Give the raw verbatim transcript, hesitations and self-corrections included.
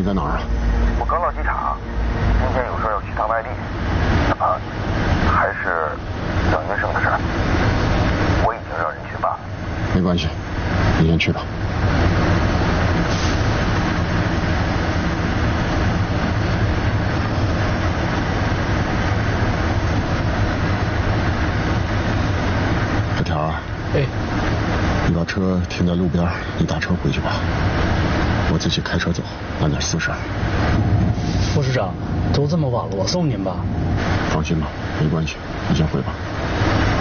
在哪儿啊？ 我刚到机场，今天有事要去趟外地，那么还是等医生的事儿，我已经让人去办了。 没关系，你先去吧。小条啊， 哎， 你把车停在路边，你打车回去吧。我自己开车走，办点私事。 副市长，都这么晚了，我送您吧。 放心吧，没关系，你先回吧。